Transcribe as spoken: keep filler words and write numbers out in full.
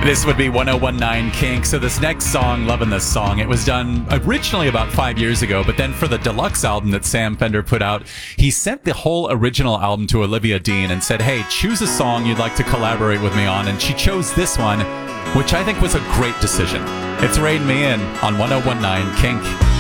This would be one oh one nine Kink. So this next song, loving this song, it was done originally about five years ago, but then for the deluxe album that Sam Fender put out, he sent the whole original album to Olivia Dean and said, hey, choose a song you'd like to collaborate with me on. And she chose this one, which I think was a great decision. It's Rain Me In on one oh one nine Kink.